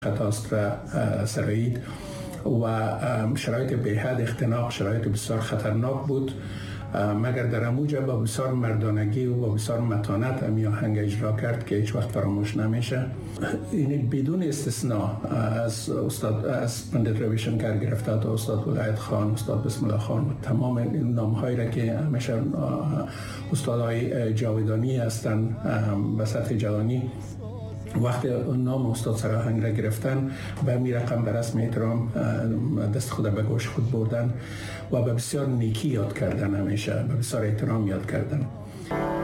خطاست و سرایید و شرایط به‌حد اختناق، شرایط بسیار خطرناک بود، مگر در اموجه با بسیار مردانگی و با بسیار متانت امی آهنگ اجرا کرد که هیچ وقت فراموش نمیشه. این بدون استثناء از پندت روی شنکر گرفته تا استاد ولایت خان، استاد بسم الله خان و تمام این نام‌هایی را که همیشه استادای جاودانی هستند به سطح جهانی، وقتی نام استاد سراهنگ را گرفتن به می رقم به رسم احترام دست خود به گوش خود بردن و به بسیار نیکی یاد کردن، همیشه به بسیار احترام یاد کردن.